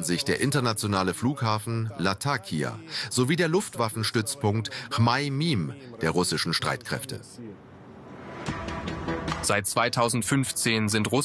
sich der internationale Flughafen Latakia sowie der Luftwaffenstützpunkt Chmeimim der russischen Streitkräfte. Seit 2015 sind